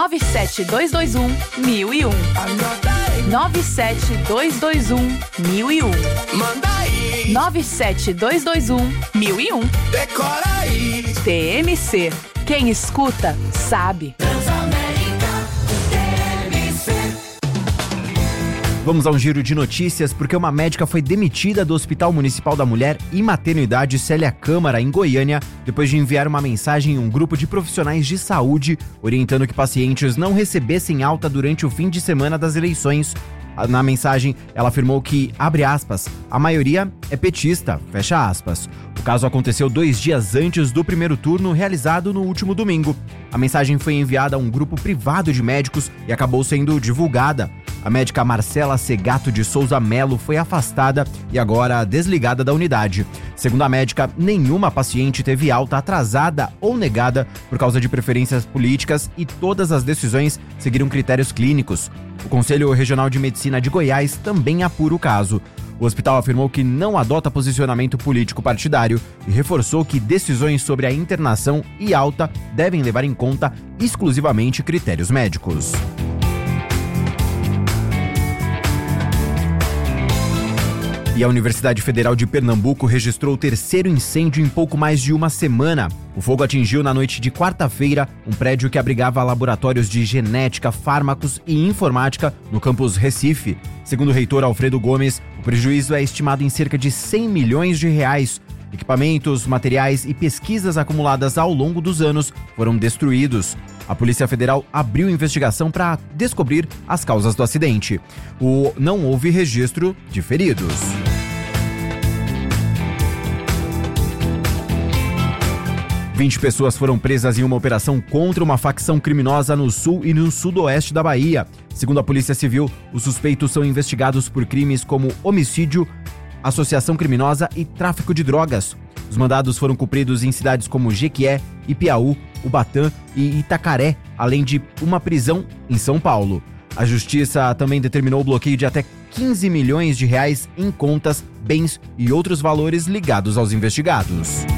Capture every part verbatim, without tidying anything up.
nove sete dois dois um, mil e um. nove sete dois dois um, mil e um. Manda aí. nove sete dois dois um, mil e um. Decora aí. T M C. Quem escuta, sabe. Vamos a um giro de notícias, porque uma médica foi demitida do Hospital Municipal da Mulher e Maternidade Célia Câmara, em Goiânia, depois de enviar uma mensagem em um grupo de profissionais de saúde, orientando que pacientes não recebessem alta durante o fim de semana das eleições. Na mensagem, ela afirmou que, abre aspas, a maioria é petista, fecha aspas. O caso aconteceu dois dias antes do primeiro turno, realizado no último domingo. A mensagem foi enviada a um grupo privado de médicos e acabou sendo divulgada. A médica Marcela Segato de Souza Melo foi afastada e agora desligada da unidade. Segundo a médica, nenhuma paciente teve alta atrasada ou negada por causa de preferências políticas e todas as decisões seguiram critérios clínicos. O Conselho Regional de Medicina de Goiás também apura o caso. O hospital afirmou que não adota posicionamento político partidário e reforçou que decisões sobre a internação e alta devem levar em conta exclusivamente critérios médicos. E a Universidade Federal de Pernambuco registrou o terceiro incêndio em pouco mais de uma semana. O fogo atingiu na noite de quarta-feira um prédio que abrigava laboratórios de genética, fármacos e informática no campus Recife. Segundo o reitor Alfredo Gomes, o prejuízo é estimado em cerca de cem milhões de reais. Equipamentos, materiais e pesquisas acumuladas ao longo dos anos foram destruídos. A Polícia Federal abriu investigação para descobrir as causas do acidente. O, não houve registro de feridos. vinte pessoas foram presas em uma operação contra uma facção criminosa no sul e no sudoeste da Bahia. Segundo a Polícia Civil, os suspeitos são investigados por crimes como homicídio, associação criminosa e tráfico de drogas. Os mandados foram cumpridos em cidades como Jequié, Ipiaú, Ubatã e Itacaré, além de uma prisão em São Paulo. A Justiça também determinou o bloqueio de até quinze milhões de reais em contas, bens e outros valores ligados aos investigados.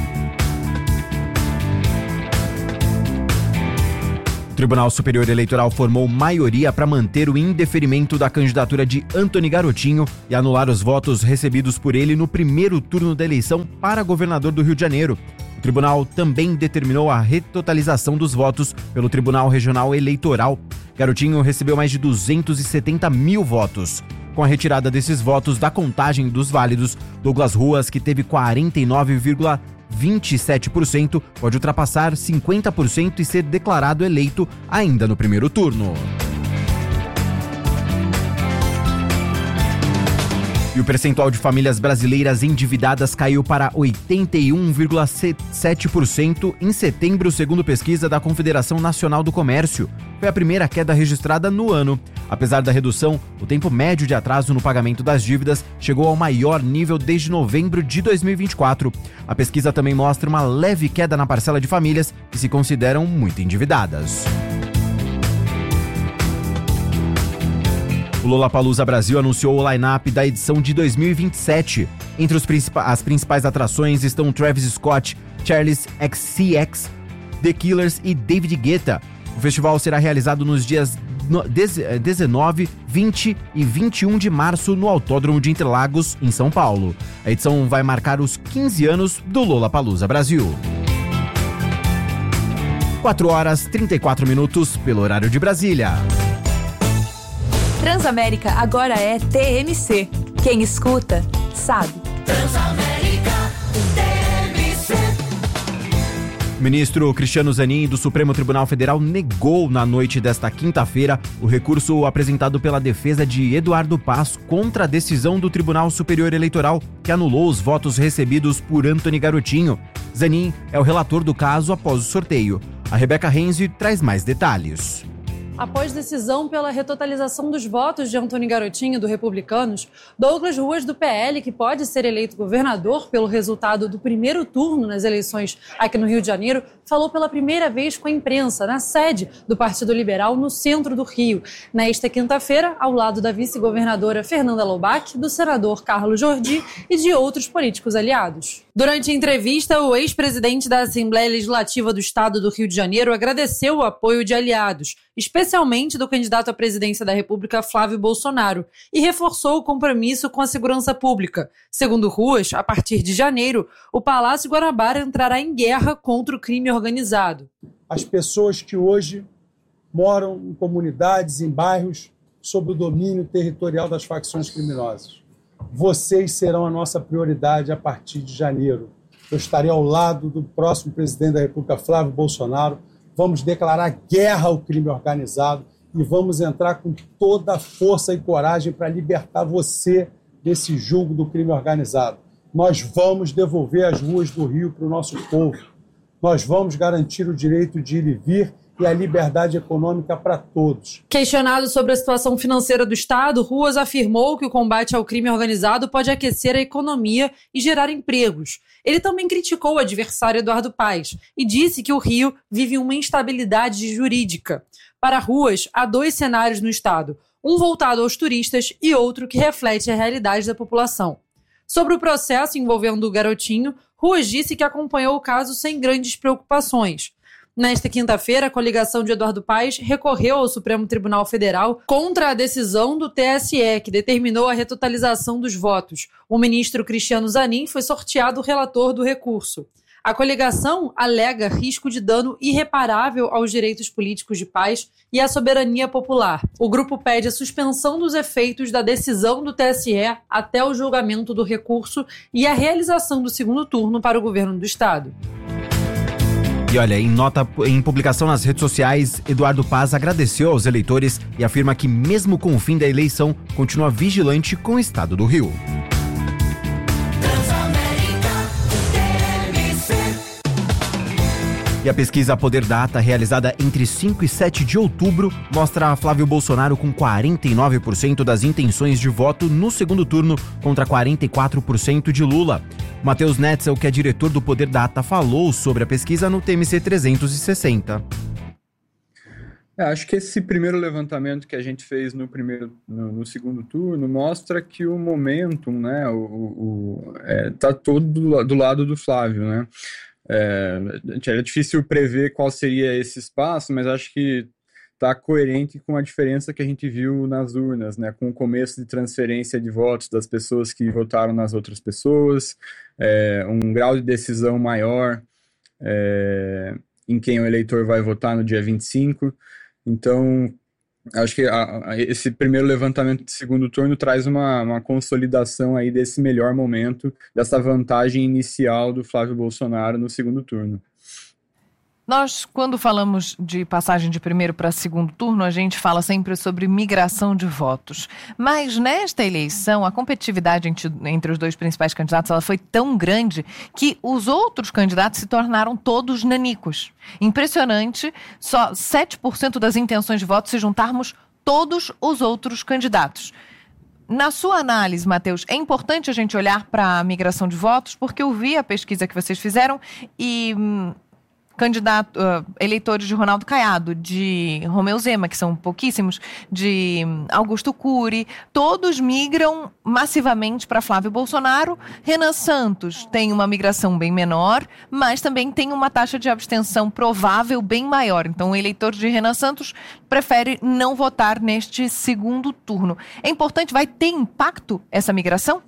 O Tribunal Superior Eleitoral formou maioria para manter o indeferimento da candidatura de Antony Garotinho e anular os votos recebidos por ele no primeiro turno da eleição para governador do Rio de Janeiro. O tribunal também determinou a retotalização dos votos pelo Tribunal Regional Eleitoral. Garotinho recebeu mais de duzentos e setenta mil votos. Com a retirada desses votos da contagem dos válidos, Douglas Ruas, que teve quarenta e nove vírgula vinte e sete por cento, pode ultrapassar cinquenta por cento e ser declarado eleito ainda no primeiro turno. E o percentual de famílias brasileiras endividadas caiu para oitenta e um vírgula sete por cento em setembro, segundo pesquisa da Confederação Nacional do Comércio. Foi a primeira queda registrada no ano. Apesar da redução, o tempo médio de atraso no pagamento das dívidas chegou ao maior nível desde novembro de dois mil e vinte e quatro. A pesquisa também mostra uma leve queda na parcela de famílias que se consideram muito endividadas. O Lollapalooza Brasil anunciou o line-up da edição de dois mil e vinte e sete. Entre os principais, as principais atrações estão Travis Scott, Charli X C X, The Killers e David Guetta. O festival será realizado nos dias dezenove, vinte e vinte e um de março no Autódromo de Interlagos, em São Paulo. A edição vai marcar os quinze anos do Lollapalooza Brasil. quatro horas e trinta e quatro minutos pelo horário de Brasília. Transamérica agora é T M C. Quem escuta, sabe. Transamérica, T M C. O ministro Cristiano Zanin, do Supremo Tribunal Federal, negou na noite desta quinta-feira o recurso apresentado pela defesa de Eduardo Paes contra a decisão do Tribunal Superior Eleitoral, que anulou os votos recebidos por Antony Garotinho. Zanin é o relator do caso após o sorteio. A Rebeca Renzi traz mais detalhes. Após decisão pela retotalização dos votos de Antony Garotinho, do Republicanos, Douglas Ruas, do P L, que pode ser eleito governador pelo resultado do primeiro turno nas eleições aqui no Rio de Janeiro, falou pela primeira vez com a imprensa na sede do Partido Liberal, no centro do Rio, nesta quinta-feira, ao lado da vice-governadora Fernanda Loubach, do senador Carlos Jordi e de outros políticos aliados. Durante a entrevista, o ex-presidente da Assembleia Legislativa do Estado do Rio de Janeiro agradeceu o apoio de aliados especialmente do candidato à presidência da República, Flávio Bolsonaro, e reforçou o compromisso com a segurança pública. Segundo Ruas, a partir de janeiro, o Palácio Guanabara entrará em guerra contra o crime organizado. As pessoas que hoje moram em comunidades, em bairros, sob o domínio territorial das facções criminosas. Vocês serão a nossa prioridade a partir de janeiro. Eu estarei ao lado do próximo presidente da República, Flávio Bolsonaro. Vamos declarar guerra ao crime organizado e vamos entrar com toda a força e coragem para libertar você desse jugo do crime organizado. Nós vamos devolver as ruas do Rio para o nosso povo. Nós vamos garantir o direito de ir e vir e a liberdade econômica para todos. Questionado sobre a situação financeira do Estado, Ruas afirmou que o combate ao crime organizado pode aquecer a economia e gerar empregos. Ele também criticou o adversário Eduardo Paes e disse que o Rio vive uma instabilidade jurídica. Para Ruas, há dois cenários no Estado, um voltado aos turistas e outro que reflete a realidade da população. Sobre o processo envolvendo o garotinho, Ruas disse que acompanhou o caso sem grandes preocupações. Nesta quinta-feira, a coligação de Eduardo Paes recorreu ao Supremo Tribunal Federal contra a decisão do T S E, que determinou a retotalização dos votos. O ministro Cristiano Zanin foi sorteado relator do recurso. A coligação alega risco de dano irreparável aos direitos políticos de Paes e à soberania popular. O grupo pede a suspensão dos efeitos da decisão do T S E até o julgamento do recurso e a realização do segundo turno para o governo do Estado. E olha, em nota em publicação nas redes sociais, Eduardo Paes agradeceu aos eleitores e afirma que mesmo com o fim da eleição, continua vigilante com o estado do Rio. E a pesquisa Poder Data, realizada entre cinco e sete de outubro, mostra Flávio Bolsonaro com quarenta e nove por cento das intenções de voto no segundo turno contra quarenta e quatro por cento de Lula. Matheus Netzel, que é diretor do Poder Data, falou sobre a pesquisa no T M C trezentos e sessenta. É, acho que esse primeiro levantamento que a gente fez no, primeiro, no, no segundo turno mostra que o momentum, né, o, o, é, tá todo do, do lado do Flávio, né? É, é difícil prever qual seria esse espaço, mas acho que está coerente com a diferença que a gente viu nas urnas, né, com o começo de transferência de votos das pessoas que votaram nas outras pessoas, é, um grau de decisão maior é, em quem o eleitor vai votar no dia vinte e cinco. Então, acho que a, a, esse primeiro levantamento de segundo turno traz uma, uma consolidação aí desse melhor momento, dessa vantagem inicial do Flávio Bolsonaro no segundo turno. Nós, quando falamos de passagem de primeiro para segundo turno, a gente fala sempre sobre migração de votos. Mas nesta eleição, a competitividade entre, entre os dois principais candidatos ela foi tão grande que os outros candidatos se tornaram todos nanicos. Impressionante, só sete por cento das intenções de voto se juntarmos todos os outros candidatos. Na sua análise, Matheus, é importante a gente olhar para a migração de votos, porque eu vi a pesquisa que vocês fizeram e... Hum, candidato, uh, eleitores de Ronaldo Caiado, de Romeu Zema, que são pouquíssimos, de Augusto Cury, todos migram massivamente para Flávio Bolsonaro. Renan Santos tem uma migração bem menor, mas também tem uma taxa de abstenção provável bem maior. Então, o eleitor de Renan Santos prefere não votar neste segundo turno. É importante, vai ter impacto essa migração?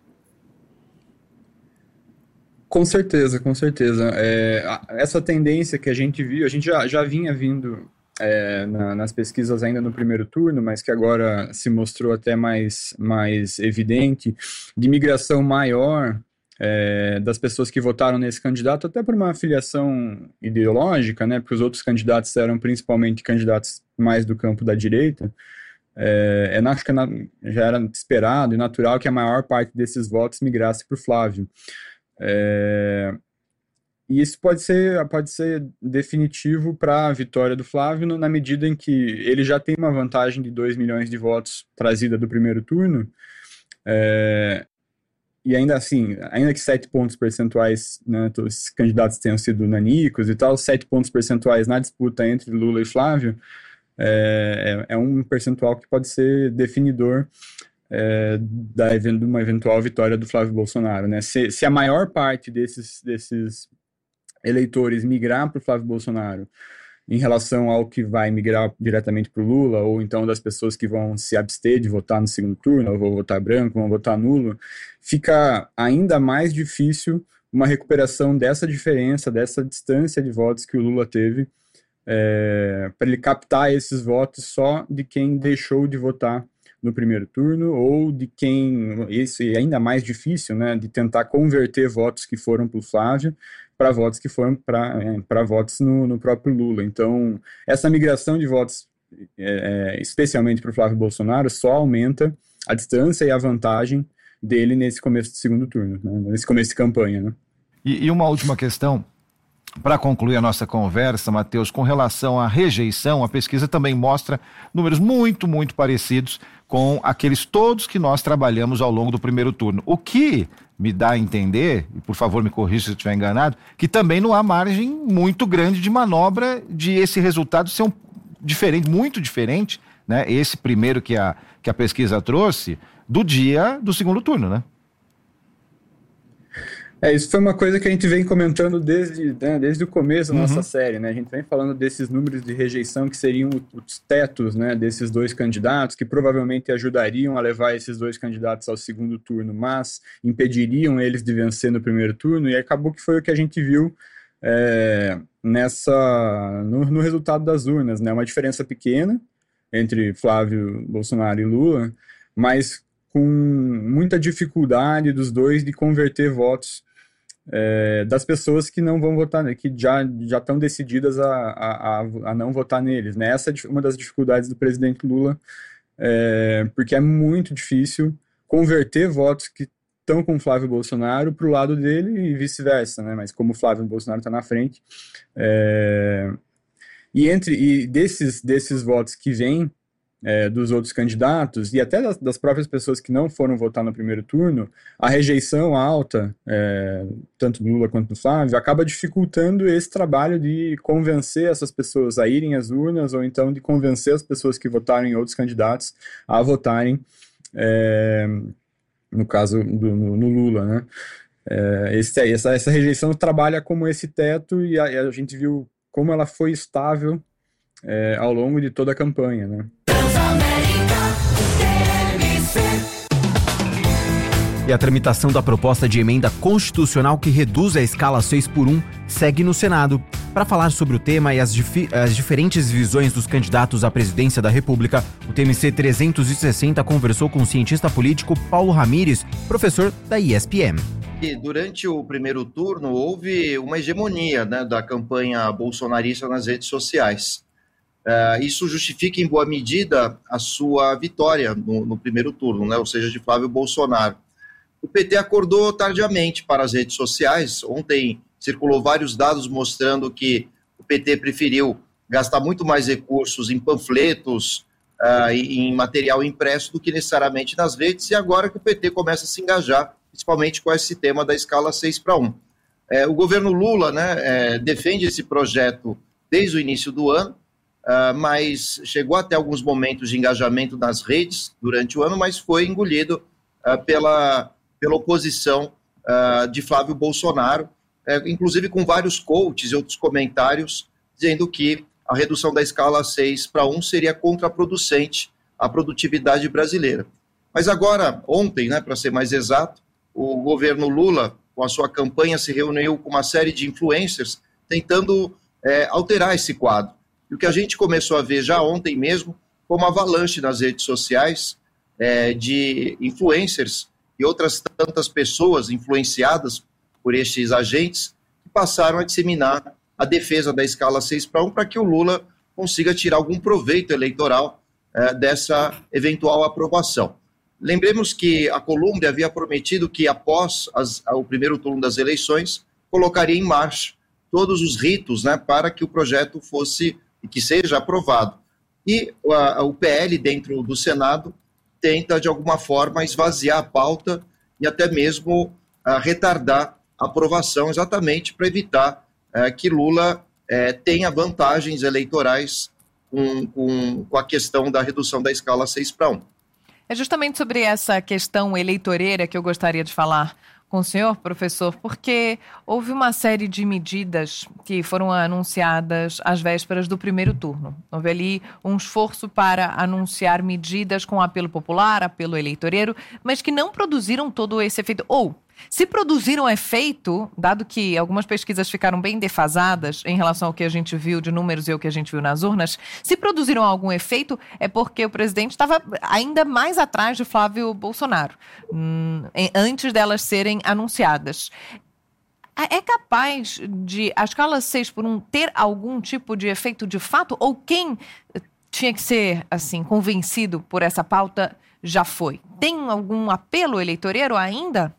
Com certeza, com certeza. É, essa tendência que a gente viu, a gente já, já vinha vindo é, na, nas pesquisas ainda no primeiro turno, mas que agora se mostrou até mais, mais evidente, de migração maior é, das pessoas que votaram nesse candidato, até por uma filiação ideológica, né, porque os outros candidatos eram principalmente candidatos mais do campo da direita. É, é, acho que já era esperado e natural que a maior parte desses votos migrasse para o Flávio. É, e isso pode ser, pode ser definitivo para a vitória do Flávio na medida em que ele já tem uma vantagem de dois milhões de votos trazida do primeiro turno, é, e ainda assim, ainda que sete pontos percentuais, né, os candidatos tenham sido nanicos e tal, sete pontos percentuais na disputa entre Lula e Flávio é, é, é um percentual que pode ser definidor É, da, de uma eventual vitória do Flávio Bolsonaro, né? Se, se a maior parte desses, desses eleitores migrar para o Flávio Bolsonaro em relação ao que vai migrar diretamente para o Lula, ou então das pessoas que vão se abster de votar no segundo turno, ou vão votar branco, vão votar nulo, fica ainda mais difícil uma recuperação dessa diferença, dessa distância de votos que o Lula teve, é, para ele captar esses votos só de quem deixou de votar no primeiro turno, ou de quem, esse é ainda mais difícil, né, de tentar converter votos que foram para o Flávio para votos que foram para é, votos no, no próprio Lula. Então, essa migração de votos, é, especialmente para o Flávio Bolsonaro, só aumenta a distância e a vantagem dele nesse começo de segundo turno, né, nesse começo de campanha. Né? E, e uma última questão, para concluir a nossa conversa, Matheus, com relação à rejeição, a pesquisa também mostra números muito, muito parecidos com aqueles todos que nós trabalhamos ao longo do primeiro turno. O que me dá a entender, e por favor me corrija se eu estiver enganado, que também não há margem muito grande de manobra de esse resultado ser um diferente, muito diferente, né? Esse primeiro que a, que a pesquisa trouxe, do dia do segundo turno, né? É, isso foi uma coisa que a gente vem comentando desde, né, desde o começo da nossa Uhum. série, né? A gente vem falando desses números de rejeição que seriam os tetos, né, desses dois candidatos, que provavelmente ajudariam a levar esses dois candidatos ao segundo turno, mas impediriam eles de vencer no primeiro turno, e acabou que foi o que a gente viu é, nessa, no, no resultado das urnas, né? Uma diferença pequena entre Flávio Bolsonaro e Lula, mas com muita dificuldade dos dois de converter votos É, das pessoas que não vão votar, que já, já estão decididas a, a, a não votar neles, né? Essa é uma das dificuldades do presidente Lula, é, porque é muito difícil converter votos que estão com o Flávio Bolsonaro para o lado dele e vice-versa, né? Mas como o Flávio Bolsonaro está na frente, é, e entre e desses, desses votos que vêm É, dos outros candidatos e até das, das próprias pessoas que não foram votar no primeiro turno, a rejeição alta, é, tanto do Lula quanto do Flávio, acaba dificultando esse trabalho de convencer essas pessoas a irem às urnas, ou então de convencer as pessoas que votaram em outros candidatos a votarem, é, no caso do, no, no Lula, né? É, esse, essa, essa rejeição trabalha como esse teto, e a, a gente viu como ela foi estável é, ao longo de toda a campanha, né? E a tramitação da proposta de emenda constitucional que reduz a escala seis por um segue no Senado. Para falar sobre o tema e as, dif- as diferentes visões dos candidatos à presidência da República, o T M C trezentos e sessenta conversou com o cientista político Paulo Ramires, professor da I S P M. E durante o primeiro turno houve uma hegemonia, né, da campanha bolsonarista nas redes sociais. Uh, isso justifica em boa medida a sua vitória no, no primeiro turno, né, ou seja, de Flávio Bolsonaro. O P T acordou tardiamente para as redes sociais. Ontem circulou vários dados mostrando que o P T preferiu gastar muito mais recursos em panfletos uh, e em material impresso do que necessariamente nas redes, e agora que o P T começa a se engajar, principalmente com esse tema da escala seis para um. É, o governo Lula, né, é, defende esse projeto desde o início do ano, Uh, mas chegou até alguns momentos de engajamento nas redes durante o ano, mas foi engolido uh, pela, pela oposição uh, de Flávio Bolsonaro, uh, inclusive com vários coaches e outros comentários dizendo que a redução da escala seis para um seria contraproducente à produtividade brasileira. Mas agora, ontem, né, para ser mais exato, o governo Lula, com a sua campanha, se reuniu com uma série de influencers tentando é, alterar esse quadro. E o que a gente começou a ver já ontem mesmo foi uma avalanche nas redes sociais é, de influencers e outras tantas pessoas influenciadas por estes agentes que passaram a disseminar a defesa da escala seis para um para que o Lula consiga tirar algum proveito eleitoral é, dessa eventual aprovação. Lembremos que a Colômbia havia prometido que após as, o primeiro turno das eleições colocaria em marcha todos os ritos, né, para que o projeto fosse e que seja aprovado. E a, o P L dentro do Senado tenta, de alguma forma, esvaziar a pauta e até mesmo a, retardar a aprovação, exatamente para evitar a, que Lula a, tenha vantagens eleitorais com, com, com a questão da redução da escala seis para um. É justamente sobre essa questão eleitoreira que eu gostaria de falar com o senhor, professor, porque houve uma série de medidas que foram anunciadas às vésperas do primeiro turno. Houve ali um esforço para anunciar medidas com apelo popular, apelo eleitoreiro, mas que não produziram todo esse efeito. Ou, se produziram efeito, dado que algumas pesquisas ficaram bem defasadas em relação ao que a gente viu de números e ao que a gente viu nas urnas, se produziram algum efeito é porque o presidente estava ainda mais atrás de Flávio Bolsonaro, hum, antes delas serem anunciadas. É capaz de a escala seis por um ter algum tipo de efeito de fato? Ou quem tinha que ser assim convencido por essa pauta já foi? Tem algum apelo eleitoreiro ainda?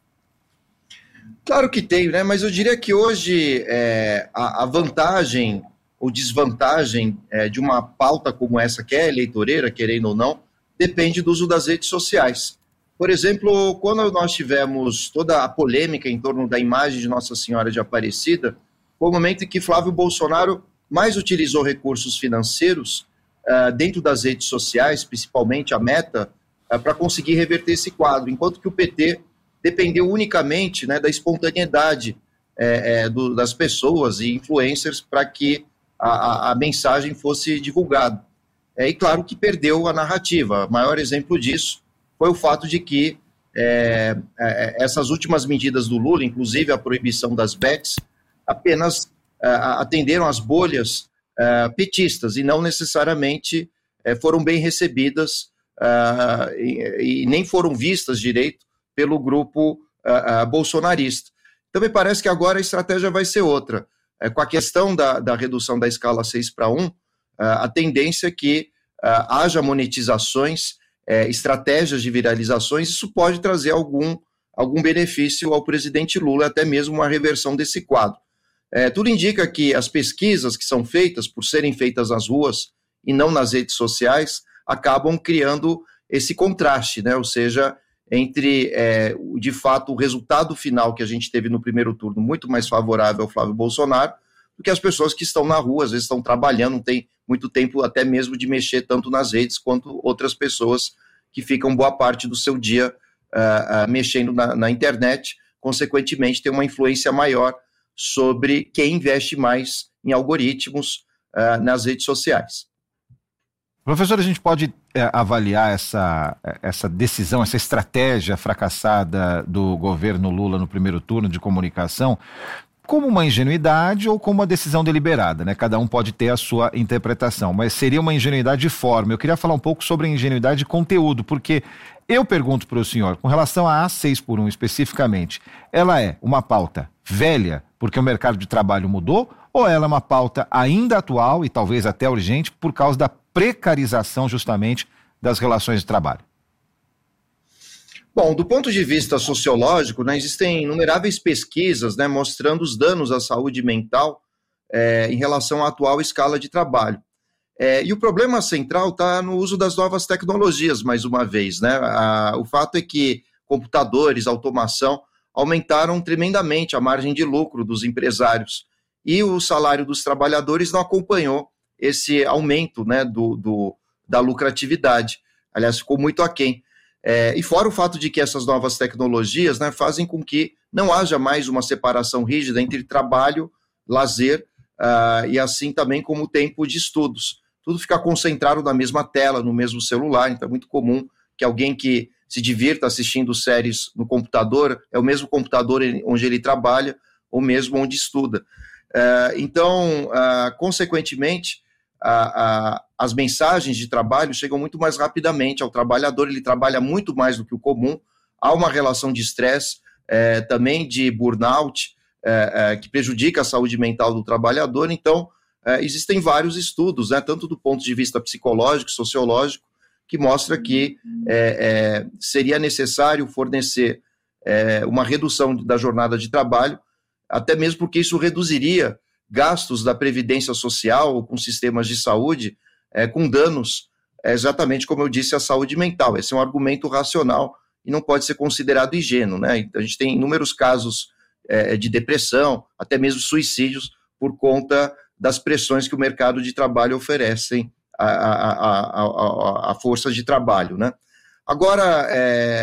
Claro que tem, né? Mas eu diria que hoje é, a, a vantagem ou desvantagem é, de uma pauta como essa, que é eleitoreira, querendo ou não, depende do uso das redes sociais. Por exemplo, quando nós tivemos toda a polêmica em torno da imagem de Nossa Senhora de Aparecida, foi o momento em que Flávio Bolsonaro mais utilizou recursos financeiros uh, dentro das redes sociais, principalmente a Meta, uh, para conseguir reverter esse quadro, enquanto que o P T dependeu unicamente, né, da espontaneidade é, é, do, das pessoas e influencers para que a, a, a mensagem fosse divulgada. É, e claro que perdeu a narrativa. O maior exemplo disso foi o fato de que é, é, essas últimas medidas do Lula, inclusive a proibição das bets, apenas é, atenderam às bolhas é, petistas e não necessariamente é, foram bem recebidas é, e, e nem foram vistas direito pelo grupo uh, uh, bolsonarista. Então, me parece que agora a estratégia vai ser outra. É, com a questão da, da redução da escala seis para um, uh, a tendência é que uh, haja monetizações, uh, estratégias de viralizações, isso pode trazer algum, algum benefício ao presidente Lula, até mesmo uma reversão desse quadro. Uh, tudo indica que as pesquisas que são feitas, por serem feitas nas ruas e não nas redes sociais, acabam criando esse contraste, né? Ou seja, entre, é, de fato, o resultado final que a gente teve no primeiro turno, muito mais favorável ao Flávio Bolsonaro, do que as pessoas que estão na rua, às vezes estão trabalhando, não tem muito tempo até mesmo de mexer tanto nas redes quanto outras pessoas que ficam boa parte do seu dia uh, uh, mexendo na, na internet, consequentemente tem uma influência maior sobre quem investe mais em algoritmos uh, nas redes sociais. Professor, a gente pode é, avaliar essa, essa decisão, essa estratégia fracassada do governo Lula no primeiro turno de comunicação como uma ingenuidade ou como uma decisão deliberada, né? Cada um pode ter a sua interpretação, mas seria uma ingenuidade de forma. Eu queria falar um pouco sobre a ingenuidade de conteúdo, porque eu pergunto para o senhor, com relação à A seis por um especificamente, ela é uma pauta velha porque o mercado de trabalho mudou, ou ela é uma pauta ainda atual e talvez até urgente por causa da precarização justamente das relações de trabalho? Bom, do ponto de vista sociológico, né, existem inumeráveis pesquisas, né, mostrando os danos à saúde mental é, em relação à atual escala de trabalho. É, e o problema central está no uso das novas tecnologias, mais uma vez, né? A, o fato é que computadores, automação, aumentaram tremendamente a margem de lucro dos empresários e o salário dos trabalhadores não acompanhou esse aumento, né, do, do, da lucratividade. Aliás, ficou muito aquém. É, e fora o fato de que essas novas tecnologias, né, fazem com que não haja mais uma separação rígida entre trabalho, lazer uh, e assim também como o tempo de estudos. Tudo fica concentrado na mesma tela, no mesmo celular, então é muito comum que alguém que se divirta assistindo séries no computador, é o mesmo computador onde ele trabalha ou mesmo onde estuda. Uh, então, uh, consequentemente, uh, uh, as mensagens de trabalho chegam muito mais rapidamente ao trabalhador, ele trabalha muito mais do que o comum, há uma relação de estresse, eh, também de burnout, eh, eh, que prejudica a saúde mental do trabalhador. Então, eh, existem vários estudos, né, tanto do ponto de vista psicológico, sociológico, que mostra que eh, eh, seria necessário fornecer eh, uma redução da jornada de trabalho, até mesmo porque isso reduziria gastos da Previdência Social com sistemas de saúde, é, com danos, é, exatamente como eu disse, à saúde mental. Esse é um argumento racional e não pode ser considerado ingênuo, né? Então, a gente tem inúmeros casos é, de depressão, até mesmo suicídios, por conta das pressões que o mercado de trabalho oferecem a, a, a, a, a forças de trabalho, né? Agora, é,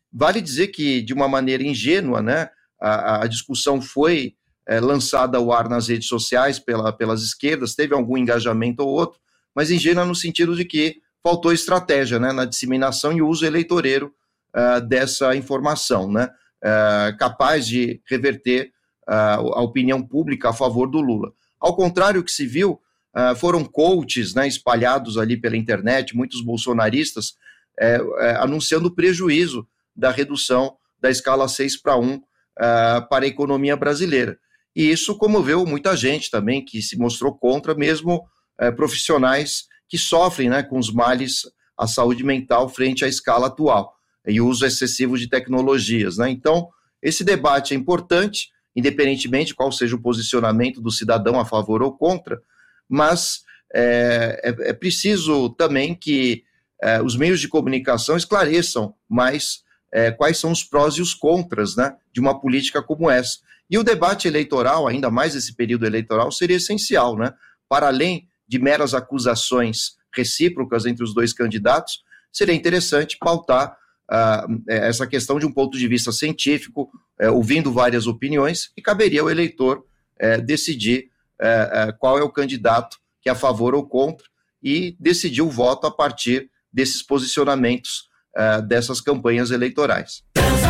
Vale dizer que, de uma maneira ingênua, né, a, a discussão foi é, lançada ao ar nas redes sociais pela, pelas esquerdas, teve algum engajamento ou outro, mas ingênua no sentido de que faltou estratégia, né, na disseminação e uso eleitoreiro uh, dessa informação, né, uh, capaz de reverter uh, a opinião pública a favor do Lula. Ao contrário, o que se viu uh, foram coaches, né, espalhados ali pela internet, muitos bolsonaristas, uh, uh, anunciando prejuízo da redução da escala seis para um uh, para a economia brasileira. E isso comoveu muita gente também, que se mostrou contra, mesmo uh, profissionais que sofrem, né, com os males à saúde mental frente à escala atual e o uso excessivo de tecnologias, né? Então, esse debate é importante, independentemente de qual seja o posicionamento do cidadão a favor ou contra, mas é, é, é preciso também que é, os meios de comunicação esclareçam mais é, quais são os prós e os contras, né, de uma política como essa. E o debate eleitoral, ainda mais esse período eleitoral, seria essencial, né, para além de meras acusações recíprocas entre os dois candidatos, seria interessante pautar uh, essa questão de um ponto de vista científico, uh, ouvindo várias opiniões, e caberia ao eleitor uh, decidir uh, uh, qual é o candidato que é a favor ou contra, e decidir o voto a partir desses posicionamentos uh, dessas campanhas eleitorais.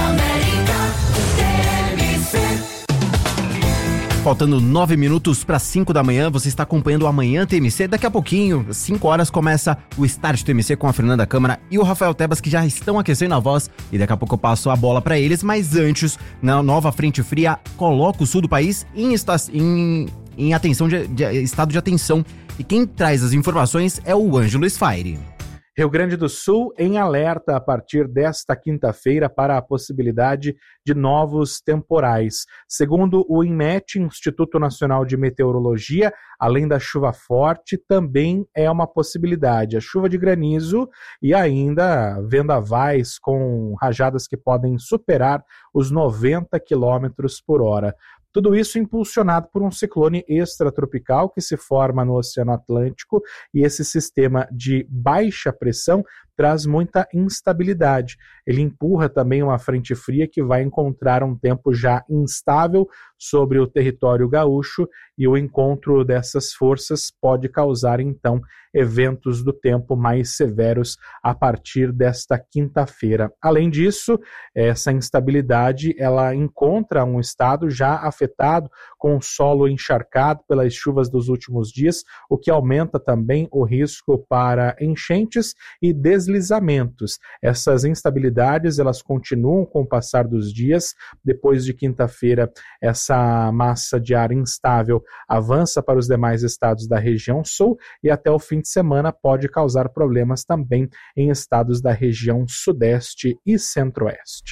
Faltando nove minutos para cinco da manhã, você está acompanhando o Amanhã T M C. Daqui a pouquinho, cinco horas, começa o Start T M C com a Fernanda Câmara e o Rafael Tebas, que já estão aquecendo a voz, e daqui a pouco eu passo a bola para eles. Mas antes, na nova frente fria, coloca o sul do país em, em, em atenção de, de, estado de atenção. E quem traz as informações é o Ângelo Sfairi. Rio Grande do Sul em alerta a partir desta quinta-feira para a possibilidade de novos temporais. Segundo o INMET, Instituto Nacional de Meteorologia, além da chuva forte, também é uma possibilidade. A chuva de granizo e ainda vendavais com rajadas que podem superar os noventa quilômetros por hora. Tudo isso impulsionado por um ciclone extratropical que se forma no Oceano Atlântico, e esse sistema de baixa pressão traz muita instabilidade. Ele empurra também uma frente fria que vai encontrar um tempo já instável sobre o território gaúcho, e o encontro dessas forças pode causar, então, eventos do tempo mais severos a partir desta quinta-feira. Além disso, essa instabilidade ela encontra um estado já afetado com o solo encharcado pelas chuvas dos últimos dias, o que aumenta também o risco para enchentes e deslizamentos. Essas instabilidades elas continuam com o passar dos dias. Depois de quinta-feira, essa massa de ar instável avança para os demais estados da região sul, e até o fim de semana pode causar problemas também em estados da região sudeste e centro-oeste.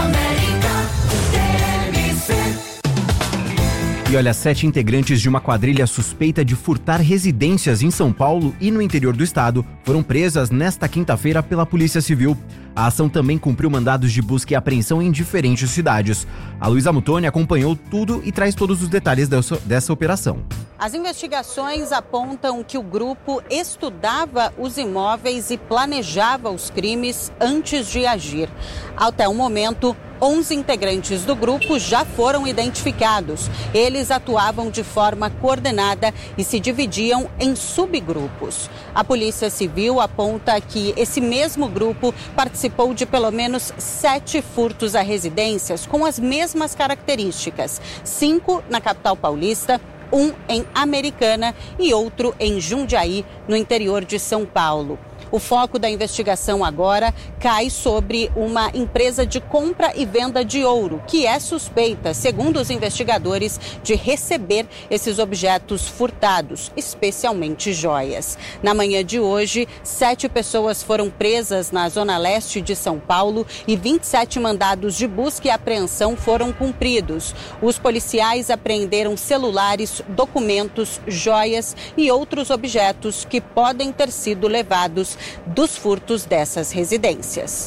E olha, sete integrantes de uma quadrilha suspeita de furtar residências em São Paulo e no interior do estado foram presas nesta quinta-feira pela Polícia Civil. A ação também cumpriu mandados de busca e apreensão em diferentes cidades. A Luísa Mutoni acompanhou tudo e traz todos os detalhes dessa, dessa operação. As investigações apontam que o grupo estudava os imóveis e planejava os crimes antes de agir. Até o momento, onze integrantes do grupo já foram identificados. Eles atuavam de forma coordenada e se dividiam em subgrupos. A Polícia Civil aponta que esse mesmo grupo participou de pelo menos sete furtos a residências com as mesmas características. Cinco na capital paulista, um em Americana e outro em Jundiaí, no interior de São Paulo. O foco da investigação agora cai sobre uma empresa de compra e venda de ouro, que é suspeita, segundo os investigadores, de receber esses objetos furtados, especialmente joias. Na manhã de hoje, sete pessoas foram presas na zona leste de São Paulo e vinte e sete mandados de busca e apreensão foram cumpridos. Os policiais apreenderam celulares, documentos, joias e outros objetos que podem ter sido levados dos furtos dessas residências.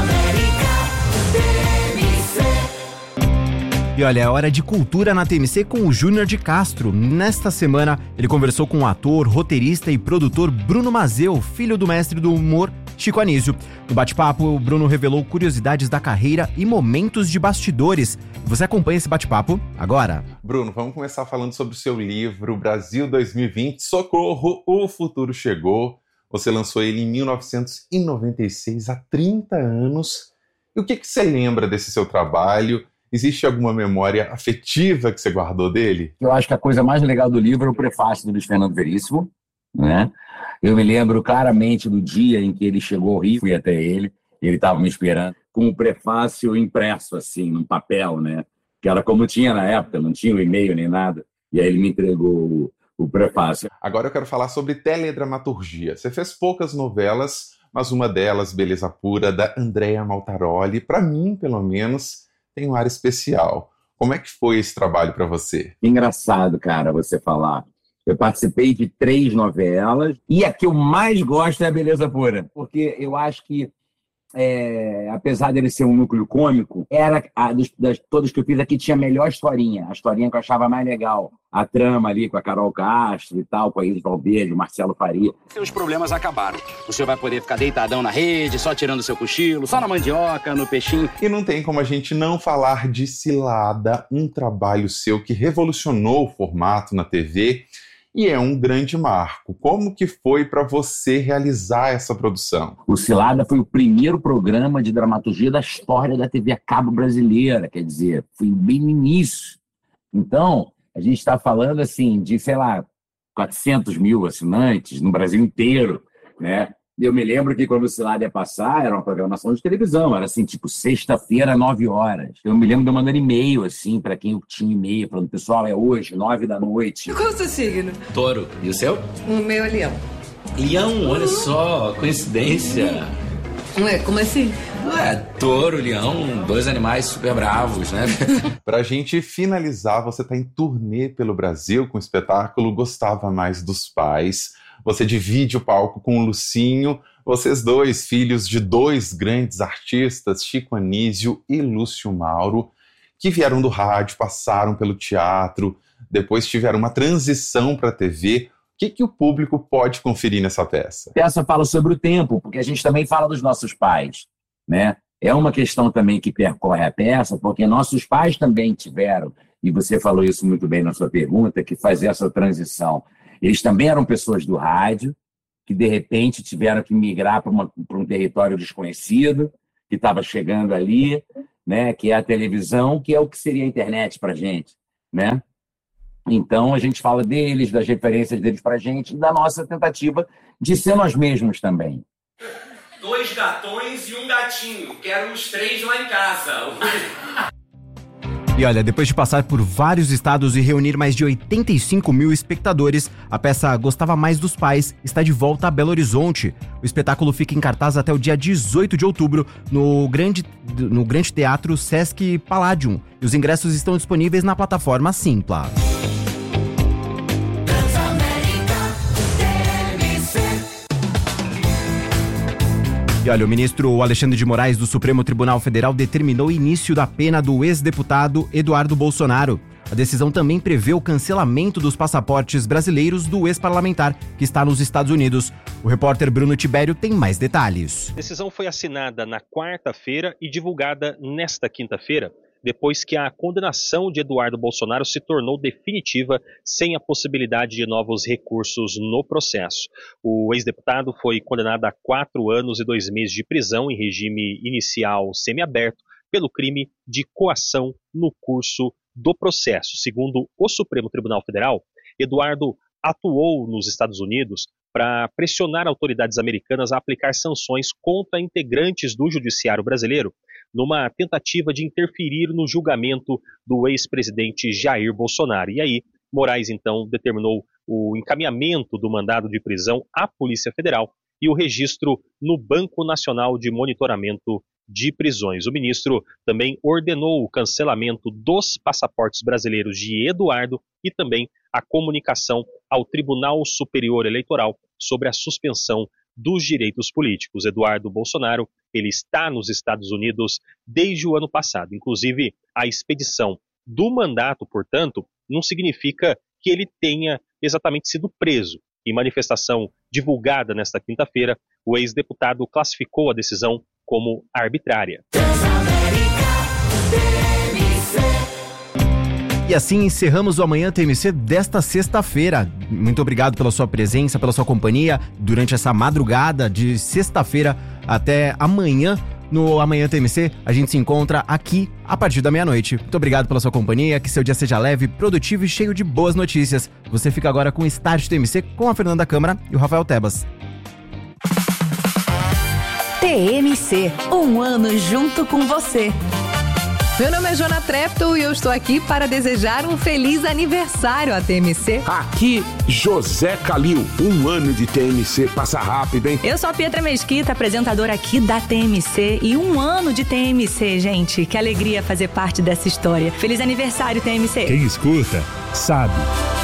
E olha, é hora de cultura na T M C com o Júnior de Castro. Nesta semana, ele conversou com o ator, roteirista e produtor Bruno Mazzeo, filho do mestre do humor Chico Anísio. No bate-papo, o Bruno revelou curiosidades da carreira e momentos de bastidores. Você acompanha esse bate-papo agora. Bruno, vamos começar falando sobre o seu livro Brasil dois mil e vinte. Socorro, o futuro chegou. Você lançou ele em mil novecentos e noventa e seis, há trinta anos. E o que, que você lembra desse seu trabalho? Existe alguma memória afetiva que você guardou dele? Eu acho que a coisa mais legal do livro é o prefácio do Luiz Fernando Veríssimo, né? Eu me lembro claramente do dia em que ele chegou ao Rio, fui até ele, ele estava me esperando, com o prefácio impresso, assim, num papel, né? Que era como tinha na época, não tinha o e-mail nem nada. E aí ele me entregou o, o prefácio. Agora eu quero falar sobre teledramaturgia. Você fez poucas novelas, mas uma delas, Beleza Pura, da Andrea Maltaroli, para mim, pelo menos, tem um ar especial. Como é que foi esse trabalho para você? Engraçado, cara, você falar. Eu participei de três novelas e a que eu mais gosto é a Beleza Pura, porque eu acho que, é, apesar dele ser um núcleo cômico, era a das, das todas que eu fiz aqui tinha a melhor historinha, a historinha que eu achava mais legal. A trama ali com a Carol Castro e tal, com a Iris Valverde, o Marcelo Faria. Seus problemas acabaram. O senhor vai poder ficar deitadão na rede, só tirando seu cochilo, só na mandioca, no peixinho. E não tem como a gente não falar de Cilada, um trabalho seu que revolucionou o formato na T V e é um grande marco. Como que foi para você realizar essa produção? O Cilada foi o primeiro programa de dramaturgia da história da T V a cabo brasileira, quer dizer, foi bem no início. Então, a gente está falando, assim, de, sei lá, quatrocentos mil assinantes no Brasil inteiro, né? Eu me lembro que quando o Cilada ia passar, era uma programação de televisão, era assim, tipo, sexta-feira, nove horas. Eu me lembro de eu mandando e-mail, assim, para quem eu tinha e-mail, falando, pessoal, é hoje, nove da noite. Qual é o seu signo? Touro. E o seu? O meu é leão. Leão, olha só, coincidência. Ué, como assim? Ué, touro, leão, dois animais super bravos, né? Pra gente finalizar, você tá em turnê pelo Brasil com o espetáculo Gostava Mais dos Pais. Você divide o palco com o Lucinho, vocês dois, filhos de dois grandes artistas, Chico Anísio e Lúcio Mauro, que vieram do rádio, passaram pelo teatro, depois tiveram uma transição para a T V. O que, que o público pode conferir nessa peça? A peça fala sobre o tempo, porque a gente também fala dos nossos pais, né? É uma questão também que percorre a peça, porque nossos pais também tiveram, e você falou isso muito bem na sua pergunta, que fazer essa transição. Eles também eram pessoas do rádio, que de repente tiveram que migrar para um território desconhecido, que estava chegando ali, né? Que é a televisão, que é o que seria a internet para a gente, né? Então, a gente fala deles, das referências deles pra gente e da nossa tentativa de ser nós mesmos também. Dois gatões e um gatinho. Quero os três lá em casa. E olha, depois de passar por vários estados e reunir mais de oitenta e cinco mil espectadores, a peça Gostava Mais dos Pais está de volta a Belo Horizonte. O espetáculo fica em cartaz até o dia dezoito de outubro no Grande, no Grande Teatro Sesc Palladium. E os ingressos estão disponíveis na plataforma Simpla. E olha, o ministro Alexandre de Moraes do Supremo Tribunal Federal determinou o início da pena do ex-deputado Eduardo Bolsonaro. A decisão também prevê o cancelamento dos passaportes brasileiros do ex-parlamentar que está nos Estados Unidos. O repórter Bruno Tibério tem mais detalhes. A decisão foi assinada na quarta-feira e divulgada nesta quinta-feira, depois que a condenação de Eduardo Bolsonaro se tornou definitiva, sem a possibilidade de novos recursos no processo. O ex-deputado foi condenado a quatro anos e dois meses de prisão em regime inicial semiaberto pelo crime de coação no curso do processo. Segundo o Supremo Tribunal Federal, Eduardo atuou nos Estados Unidos para pressionar autoridades americanas a aplicar sanções contra integrantes do judiciário brasileiro, numa tentativa de interferir no julgamento do ex-presidente Jair Bolsonaro. E aí, Moraes, então, determinou o encaminhamento do mandado de prisão à Polícia Federal e o registro no Banco Nacional de Monitoramento de Prisões. O ministro também ordenou o cancelamento dos passaportes brasileiros de Eduardo e também a comunicação ao Tribunal Superior Eleitoral sobre a suspensão dos direitos políticos. Eduardo Bolsonaro, ele está nos Estados Unidos desde o ano passado. Inclusive, a expedição do mandato, portanto, não significa que ele tenha exatamente sido preso. Em manifestação divulgada nesta quinta-feira, o ex-deputado classificou a decisão como arbitrária. E assim encerramos o Amanhã T M C desta sexta-feira. Muito obrigado pela sua presença, pela sua companhia durante essa madrugada de sexta-feira até amanhã. No Amanhã T M C, a gente se encontra aqui a partir da meia-noite. Muito obrigado pela sua companhia, que seu dia seja leve, produtivo e cheio de boas notícias. Você fica agora com o Start T M C com a Fernanda Câmara e o Rafael Tebas. T M C, um ano junto com você. Meu nome é Joana Treptow e eu estou aqui para desejar um feliz aniversário à T M C. Aqui, José Calil. Um ano de T M C passa rápido, hein? Eu sou a Pietra Mesquita, apresentadora aqui da T M C. E um ano de T M C, gente. Que alegria fazer parte dessa história. Feliz aniversário, T M C. Quem escuta, sabe.